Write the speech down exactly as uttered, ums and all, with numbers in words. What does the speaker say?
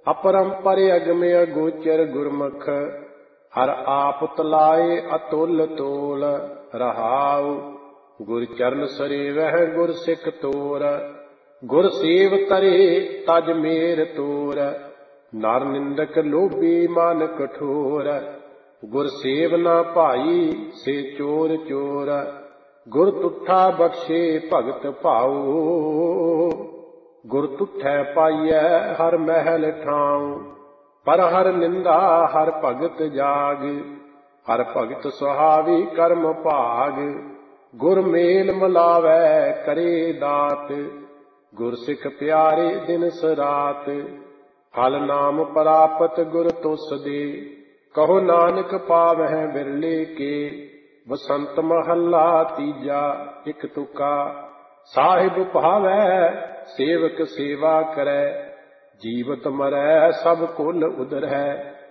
अपरंपर अगम अगोचर गुरमुख हर आप तलाए अतुल तोल रहाउ। गुर चरण सरेवह गुर सिख तोर गुर सेव तरे तज मेर तोर। नर निंदक लोभी मन कठोर गुर सेव ना भाई से चोर चोर। गुर तुठा बख्शे भगत भाऊ गुर तुठै पाइयै हर महल ठाऊं। पर हर निंदा हर भगत जाग हर भगत सुहावी कर्म भाग। गुर मेल मिलावै करे दात गुर सिख प्यारे दिन सरात। फल नाम प्रापत गुर तुस दे कहो नानक पावह बिरले के। बसंत महला तीजा इक तुका साहिब भावै सेवक सेवा करै। जीवत मरै सब कुल उदरै